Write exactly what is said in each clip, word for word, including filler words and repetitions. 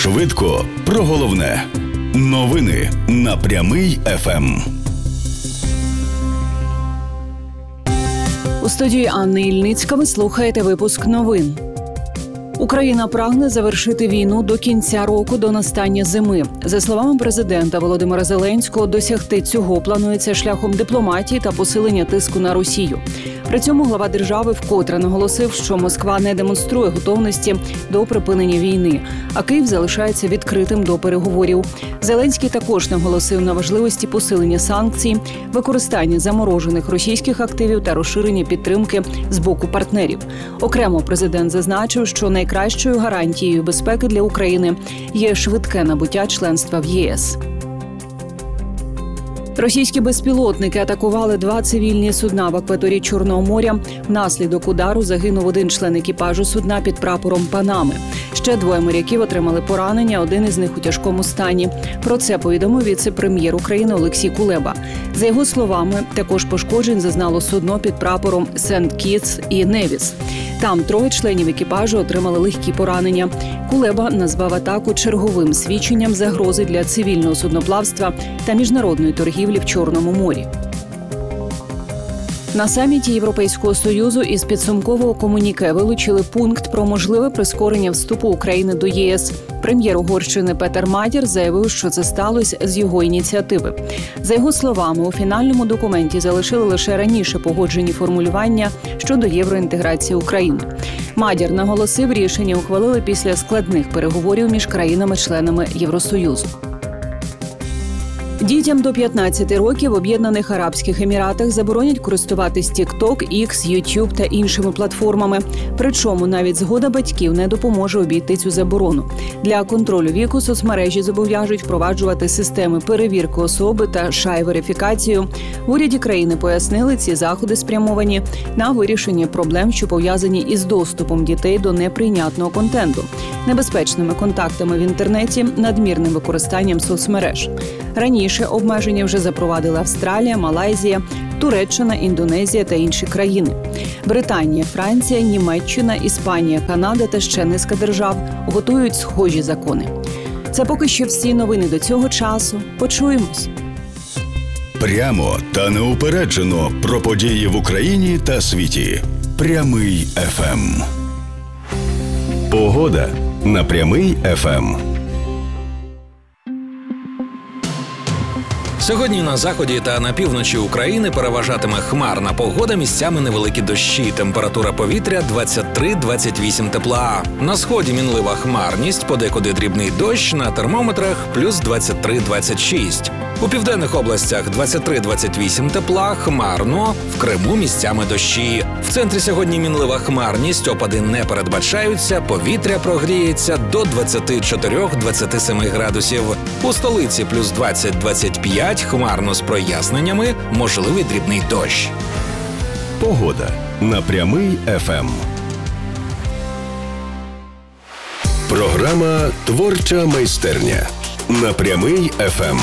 Швидко про головне. Новини на Прямий еф ем. У студії Анни Ільницька ви слухаєте випуск новин. Україна прагне завершити війну до кінця року, до настання зими. За словами президента Володимира Зеленського, досягти цього планується шляхом дипломатії та посилення тиску на Росію. При цьому глава держави вкотре наголосив, що Москва не демонструє готовності до припинення війни, а Київ залишається відкритим до переговорів. Зеленський також наголосив на важливості посилення санкцій, використання заморожених російських активів та розширення підтримки з боку партнерів. Окремо президент зазначив, що найкращою гарантією безпеки для України є швидке набуття членства в є ес. Російські безпілотники атакували два цивільні судна в акваторії Чорного моря. Внаслідок удару загинув один член екіпажу судна під прапором Панами. Ще двоє моряків отримали поранення, один із них у тяжкому стані. Про це повідомив віце-прем'єр України Олексій Кулеба. За його словами, також пошкоджень зазнало судно під прапором Сент-Кітс і Невіс. Там троє членів екіпажу отримали легкі поранення. Кулеба назвав атаку черговим свідченням загрози для цивільного судноплавства та міжнародної торгівлі в Чорному морі. На саміті Європейського Союзу із підсумкового комуніке вилучили пункт про можливе прискорення вступу України до є ес. Прем'єр Угорщини Петер Мадір заявив, що це сталося з його ініціативи. За його словами, у фінальному документі залишили лише раніше погоджені формулювання щодо євроінтеграції України. Мадір наголосив, рішення ухвалили після складних переговорів між країнами-членами Євросоюзу. Дітям до п'ятнадцяти років в Об'єднаних Арабських Еміратах заборонять користуватись TikTok, X, YouTube та іншими платформами. Причому навіть згода батьків не допоможе обійти цю заборону. Для контролю віку соцмережі зобов'яжуть впроваджувати системи перевірки особи та шай-верифікацію. В уряді країни пояснили, ці заходи спрямовані на вирішення проблем, що пов'язані із доступом дітей до неприйнятного контенту, небезпечними контактами в інтернеті, надмірним використанням соцмереж. Раніше обмеження вже запровадили Австралія, Малайзія, Туреччина, Індонезія та інші країни. Британія, Франція, Німеччина, Іспанія, Канада та ще низка держав готують схожі закони. Це поки що всі новини до цього часу. Почуємось. Прямо та неупереджено про події в Україні та світі. Прямий еф ем. Погода на Прямий еф ем. Сьогодні на заході та на півночі України переважатиме хмарна погода, місцями невеликі дощі. Температура повітря двадцять три - двадцять вісім тепла. На сході мінлива хмарність, подекуди дрібний дощ, на термометрах плюс двадцять три - двадцять шість. У південних областях двадцять три - двадцять вісім тепла, хмарно, в Криму місцями дощі. В центрі сьогодні мінлива хмарність, опади не передбачаються, повітря прогріється до двадцять чотири - двадцять сім градусів. У столиці плюс двадцять - двадцять п'ять, хмарно з проясненнями, можливий дрібний дощ. Погода на Прямий еф ем. Програма «Творча майстерня» на Прямий еф ем.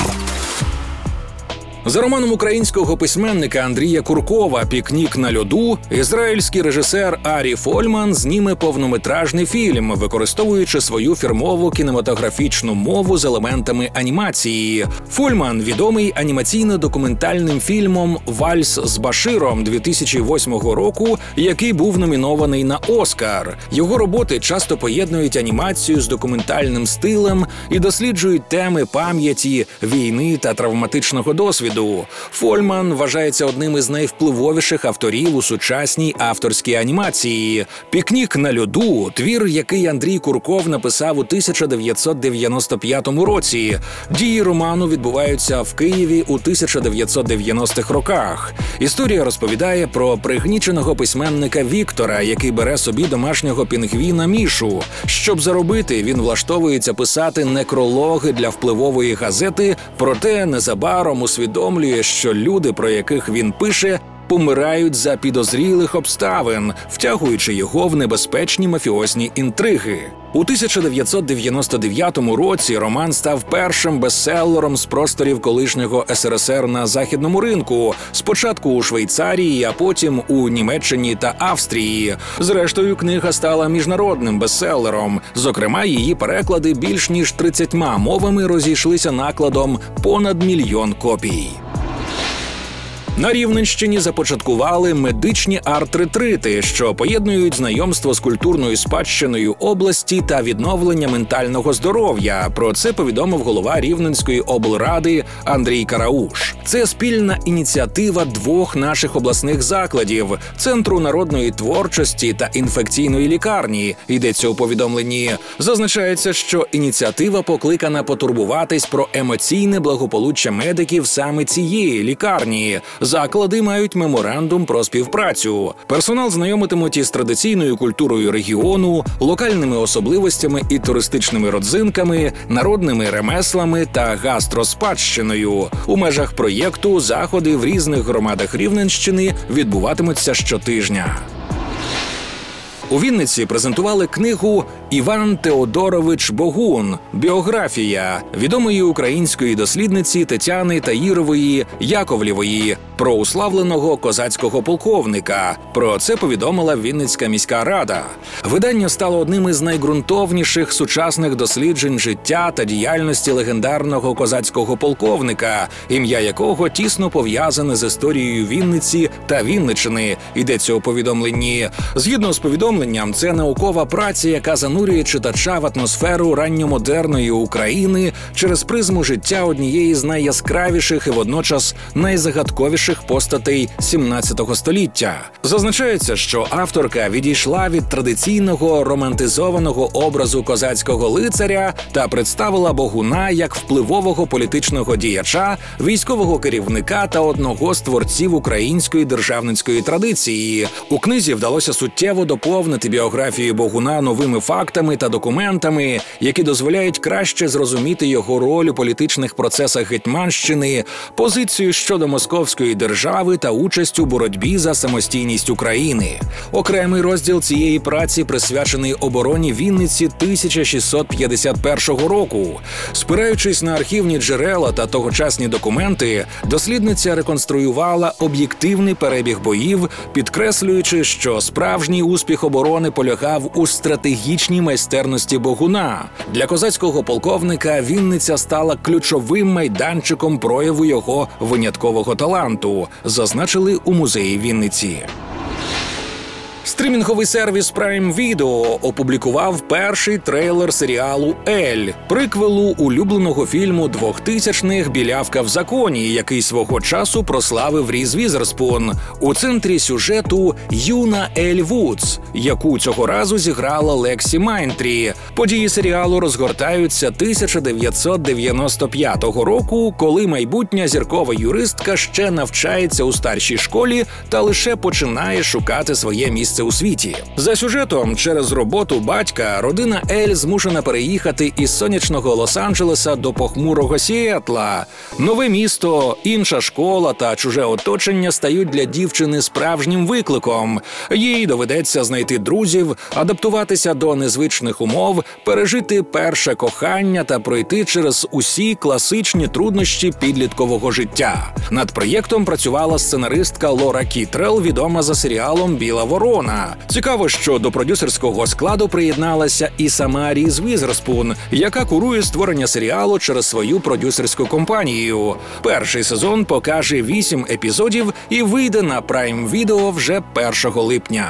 За романом українського письменника Андрія Куркова «Пікнік на льоду» ізраїльський режисер Арі Фольман зніме повнометражний фільм, використовуючи свою фірмову кінематографічну мову з елементами анімації. Фольман відомий анімаційно-документальним фільмом «Вальс з Баширом» дві тисячі восьмого року, який був номінований на Оскар. Його роботи часто поєднують анімацію з документальним стилем і досліджують теми пам'яті, війни та травматичного досвіду. Фольман вважається одним із найвпливовіших авторів у сучасній авторській анімації. «Пікнік на льоду» – твір, який Андрій Курков написав у тисяча дев'ятсот дев'яносто п'ятому році. Дії роману відбуваються в Києві у тисяча дев'ятсот дев'яностих роках. Історія розповідає про пригніченого письменника Віктора, який бере собі домашнього пінгвіна Мішу. Щоб заробити, він влаштовується писати некрологи для впливової газети, проте незабаром усвідомлює, що люди, про яких він пише, помирають за підозрілих обставин, втягуючи його в небезпечні мафіозні інтриги. У тисяча дев'ятсот дев'яносто дев'ятому році роман став першим бестселером з просторів колишнього ес ер ес ер на західному ринку, спочатку у Швейцарії, а потім у Німеччині та Австрії. Зрештою, книга стала міжнародним бестселером. Зокрема, її переклади більш ніж тридцятьма мовами розійшлися накладом понад мільйон копій. На Рівненщині започаткували медичні арт-ретрити, що поєднують знайомство з культурною спадщиною області та відновлення ментального здоров'я. Про це повідомив голова Рівненської облради Андрій Карауш. Це спільна ініціатива двох наших обласних закладів – Центру народної творчості та інфекційної лікарні, йдеться у повідомленні. Зазначається, що ініціатива покликана потурбуватись про емоційне благополуччя медиків саме цієї лікарні. Заклади мають меморандум про співпрацю. Персонал знайомитимуть із традиційною культурою регіону, локальними особливостями і туристичними родзинками, народними ремеслами та гастроспадщиною. У межах проєкту заходи в різних громадах Рівненщини відбуватимуться щотижня. У Вінниці презентували книгу «Іван Теодорович Богун. Біографія» відомої української дослідниці Тетяни Таїрової Яковлєвої про уславленого козацького полковника. Про це повідомила Вінницька міська рада. Видання стало одним із найґрунтовніших сучасних досліджень життя та діяльності легендарного козацького полковника, ім'я якого тісно пов'язане з історією Вінниці та Вінниччини, йдеться у повідомленні. Згідно з повідомленням, це наукова праця, яка занурює читача в атмосферу ранньомодерної України через призму життя однієї з найяскравіших і водночас найзагадковіших постатей сімнадцятого століття. Зазначається, що авторка відійшла від традиційного романтизованого образу козацького лицаря та представила Богуна як впливового політичного діяча, військового керівника та одного з творців української державницької традиції. У книзі вдалося суттєво доповнити біографію Богуна новими фактами та документами, які дозволяють краще зрозуміти його роль у політичних процесах Гетьманщини, позицію щодо московської держави та участь у боротьбі за самостійність України. Окремий розділ цієї праці присвячений обороні Вінниці тисяча шістсот п'ятдесят першого року. Спираючись на архівні джерела та тогочасні документи, дослідниця реконструювала об'єктивний перебіг боїв, підкреслюючи, що справжній успіх оборони полягав у стратегічній майстерності Богуна. Для козацького полковника Вінниця стала ключовим майданчиком прояву його виняткового таланту, зазначили у музеї Вінниці. Стрімінговий сервіс Prime Video опублікував перший трейлер серіалу «Ель», приквелу улюбленого фільму двохтисячних «Білявка в законі», який свого часу прославив Різ Візерспун. У центрі сюжету юна Ель Вудс, яку цього разу зіграла Лексі Майнтрі. Події серіалу розгортаються тисяча дев'ятсот дев'яносто п'ятого року, коли майбутня зіркова юристка ще навчається у старшій школі та лише починає шукати своє місце у світі. За сюжетом, через роботу батька, родина Ель змушена переїхати із сонячного Лос-Анджелеса до похмурого Сіетла. Нове місто, інша школа та чуже оточення стають для дівчини справжнім викликом. Їй доведеться знайти друзів, адаптуватися до незвичних умов, пережити перше кохання та пройти через усі класичні труднощі підліткового життя. Над проєктом працювала сценаристка Лора Кітрел, відома за серіалом «Біла ворона». Цікаво, що до продюсерського складу приєдналася і сама Різ Візерспун, яка курує створення серіалу через свою продюсерську компанію. Перший сезон покаже вісім епізодів і вийде на Prime Video вже першого липня.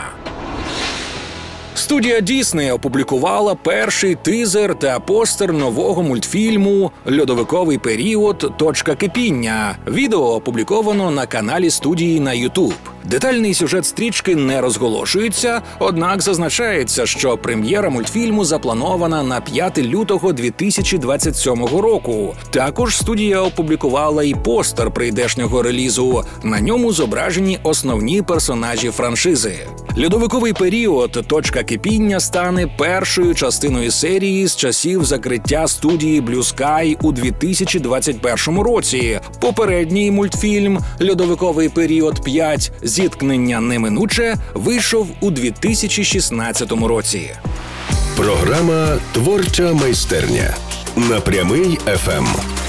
Студія Дісней опублікувала перший тизер та постер нового мультфільму «Льодовиковий період. Точка кипіння». Відео опубліковано на каналі студії на YouTube. Детальний сюжет стрічки не розголошується, однак зазначається, що прем'єра мультфільму запланована на п'яте лютого дві тисячі двадцять сьомого року. Також студія опублікувала і постер прийдешнього релізу. На ньому зображені основні персонажі франшизи. «Льодовиковий період. Точка кипіння» стане першою частиною серії з часів закриття студії Blue Sky у дві тисячі двадцять першому році. Попередній мультфільм «Льодовиковий період п'ять. Зіткнення неминуче» вийшов у дві тисячі шістнадцятому році. Програма «Творча майстерня» на Прямий еф ем.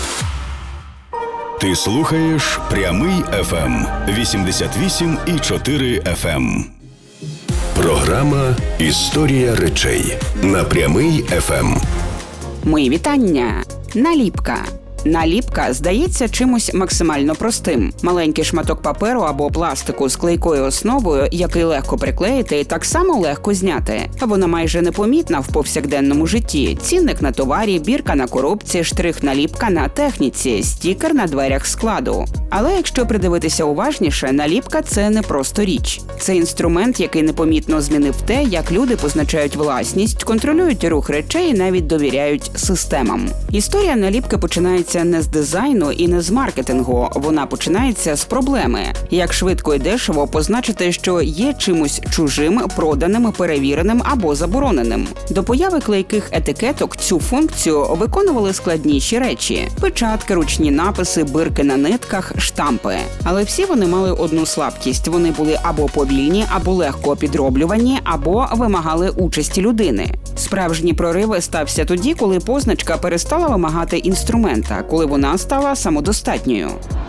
Ти слухаєш Прямий еф ем вісімдесят вісім і чотири еф ем. Програма «Історія речей» на Прямий еф ем. Мої вітання. Наліпка. Наліпка здається чимось максимально простим. Маленький шматок паперу або пластику з клейкою основою, який легко приклеїти і так само легко зняти. Вона майже непомітна в повсякденному житті. Цінник на товарі, бірка на коробці, штрих-наліпка на техніці, стікер на дверях складу. Але якщо придивитися уважніше, наліпка – це не просто річ. Це інструмент, який непомітно змінив те, як люди позначають власність, контролюють рух речей і навіть довіряють системам. Історія наліпки починається не з дизайну і не з маркетингу, вона починається з проблеми. Як швидко і дешево позначити, що є чимось чужим, проданим, перевіреним або забороненим. До появи клейких етикеток цю функцію виконували складніші речі – печатки, ручні написи, бирки на нитках, штампи. Але всі вони мали одну слабкість – вони були або повільні, або легко підроблювані, або вимагали участі людини. Справжній прорив стався тоді, коли позначка перестала вимагати інструмента, коли вона стала самодостатньою.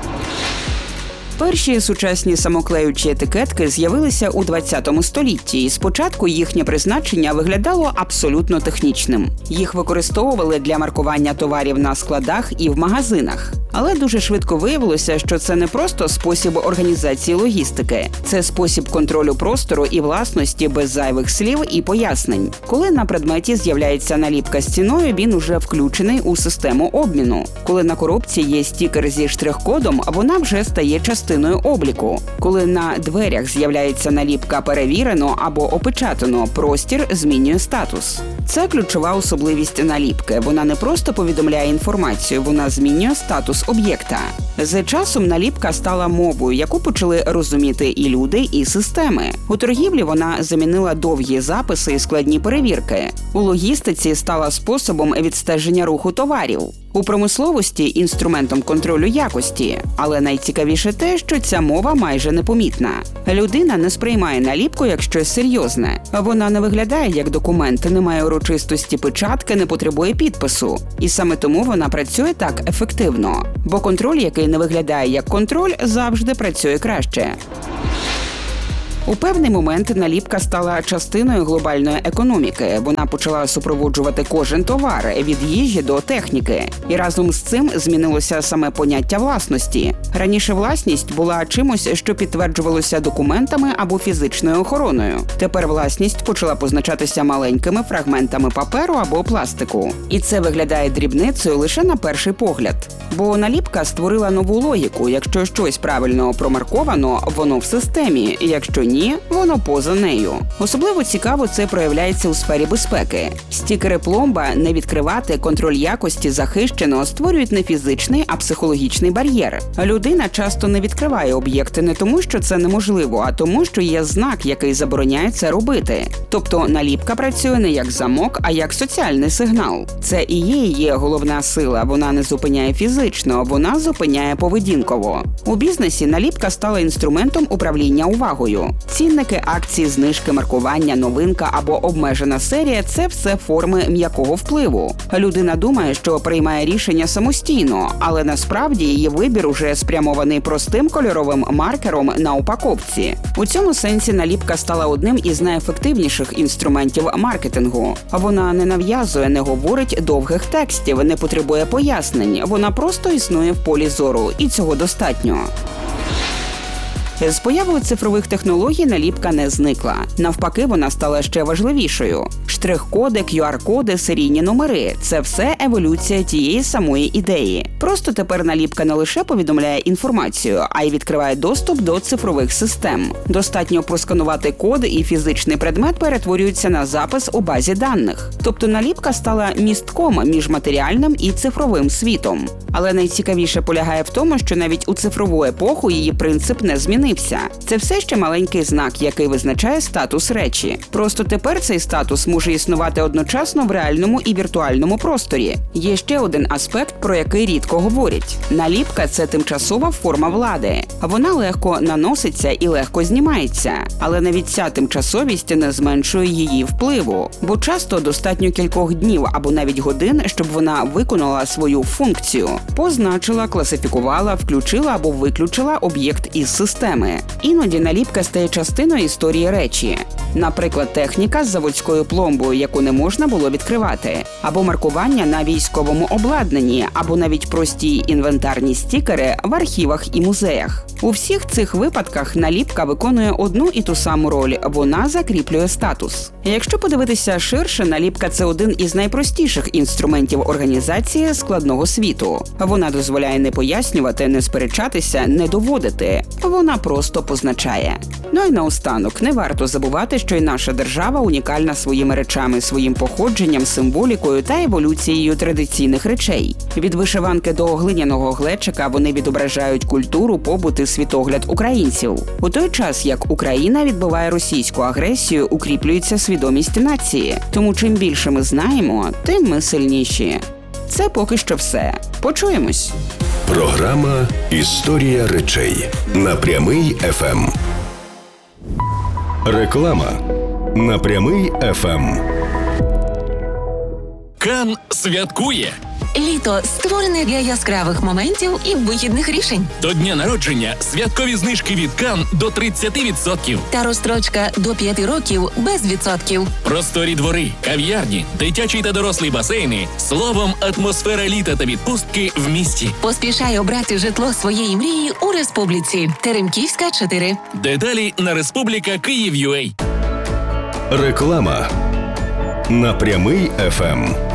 Перші сучасні самоклеючі етикетки з'явилися у двадцятому столітті, і спочатку їхнє призначення виглядало абсолютно технічним. Їх використовували для маркування товарів на складах і в магазинах. Але дуже швидко виявилося, що це не просто спосіб організації логістики. Це спосіб контролю простору і власності без зайвих слів і пояснень. Коли на предметі з'являється наліпка з ціною, він уже включений у систему обміну. Коли на коробці є стікер зі штрих-кодом, вона вже стає частиною обліку. Коли на дверях з'являється наліпка «Перевірено» або «Опечатано», простір змінює статус. Це ключова особливість наліпки. Вона не просто повідомляє інформацію, вона змінює статус об'єкта. З часом наліпка стала мовою, яку почали розуміти і люди, і системи. У торгівлі вона замінила довгі записи і складні перевірки. У логістиці стала способом відстеження руху товарів. У промисловості – інструментом контролю якості. Але найцікавіше те, що ця мова майже непомітна. Людина не сприймає наліпку як щось серйозне. Вона не виглядає як документ, не має урочистості печатки, не потребує підпису. І саме тому вона працює так ефективно. Бо контроль, який не виглядає як контроль, завжди працює краще. У певний момент наліпка стала частиною глобальної економіки. Вона почала супроводжувати кожен товар – від їжі до техніки. І разом з цим змінилося саме поняття власності. Раніше власність була чимось, що підтверджувалося документами або фізичною охороною. Тепер власність почала позначатися маленькими фрагментами паперу або пластику. І це виглядає дрібницею лише на перший погляд. Бо наліпка створила нову логіку. Якщо щось правильно промарковано, воно в системі. Якщо ні, воно поза нею. Особливо цікаво це проявляється у сфері безпеки. Стікери пломба «Не відкривати», контроль якості захищено створюють не фізичний, а психологічний бар'єр. Людина часто не відкриває об'єкти не тому, що це неможливо, а тому, що є знак, який забороняє це робити. Тобто наліпка працює не як замок, а як соціальний сигнал. Це і є її головна сила. Вона не зупиняє фізично, вона зупиняє поведінково. У бізнесі наліпка стала інструментом управління увагою. Цінники, акції, знижки, маркування, новинка або обмежена серія – це все форми м'якого впливу. Людина думає, що приймає рішення самостійно, але насправді її вибір уже спрямований простим кольоровим маркером на упаковці. У цьому сенсі наліпка стала одним із найефективніших інструментів маркетингу. Вона не нав'язує, не говорить довгих текстів, не потребує пояснень. Вона просто існує в полі зору, і цього достатньо. З появою цифрових технологій наліпка не зникла. Навпаки, вона стала ще важливішою. Штрих-коди, кю ар-коди, серійні номери – це все еволюція тієї самої ідеї. Просто тепер наліпка не лише повідомляє інформацію, а й відкриває доступ до цифрових систем. Достатньо просканувати код, і фізичний предмет перетворюється на запис у базі даних. Тобто наліпка стала містком між матеріальним і цифровим світом. Але найцікавіше полягає в тому, що навіть у цифрову епоху її принцип не змінився. Це все ще маленький знак, який визначає статус речі. Просто тепер цей статус може може існувати одночасно в реальному і віртуальному просторі. Є ще один аспект, про який рідко говорять. Наліпка – це тимчасова форма влади. Вона легко наноситься і легко знімається. Але навіть ця тимчасовість не зменшує її впливу. Бо часто достатньо кількох днів або навіть годин, щоб вона виконала свою функцію. Позначила, класифікувала, включила або виключила об'єкт із системи. Іноді наліпка стає частиною історії речі. Наприклад, техніка з заводською пломбою, яку не можна було відкривати. Або маркування на військовому обладнанні, або навіть прості інвентарні стікери в архівах і музеях. У всіх цих випадках наліпка виконує одну і ту саму роль – вона закріплює статус. Якщо подивитися ширше, наліпка – це один із найпростіших інструментів організації складного світу. Вона дозволяє не пояснювати, не сперечатися, не доводити. Вона просто позначає. Ну і наостанок, не варто забувати, що і наша держава унікальна своїми речами, своїм походженням, символікою та еволюцією традиційних речей. Від вишиванки до глиняного глечика вони відображають культуру, побут і світогляд українців. У той час, як Україна відбиває російську агресію, укріплюється свідомість нації. Тому чим більше ми знаємо, тим ми сильніші. Це поки що все. Почуємось. Програма «Історія речей» на Прямий еф ем. Реклама на Прямий еф ем. Кан святкує! Літо створене для яскравих моментів і вигідних рішень. До дня народження святкові знижки від Кан до тридцять відсотків. Та розстрочка до п'яти років без відсотків. Просторі двори, кав'ярні, дитячі та дорослі басейни. Словом, атмосфера літа та відпустки в місті. Поспішай обрати житло своєї мрії у Республіці. Теремківська, чотири. Деталі на Республіка Київ.ua. Реклама на Прямий еф ем.